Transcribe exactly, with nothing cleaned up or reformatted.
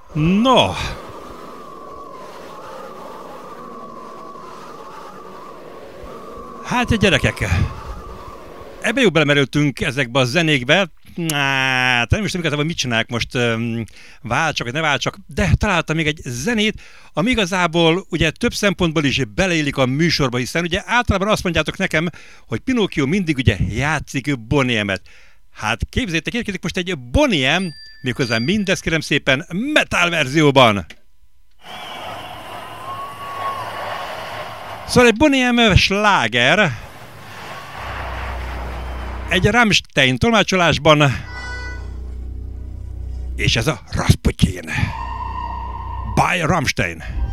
No. Hát, gyerekek, ebbe jó belemerültünk ezekbe a zenékbe. Hát, nem is tudom igazából mit csinálják most, um, váltsak, vagy ne váltsak, de találtam még egy zenét, ami igazából ugye több szempontból is beleillik a műsorba, hiszen ugye általában azt mondjátok nekem, hogy Pinocchio mindig ugye játszik Boney M-et. Hát képzeljétek, érkezik most egy Boney M, méghozzá mindezt kérem szépen metal verzióban. Szóval egy Boney M sláger, egy Rammstein tolmácsolásban, és ez a Rasputin by Rammstein.